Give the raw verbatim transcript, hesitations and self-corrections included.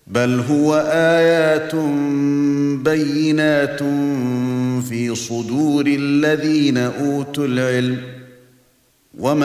بل هو آيات بينات في صدور الذين أوتوا العلم وما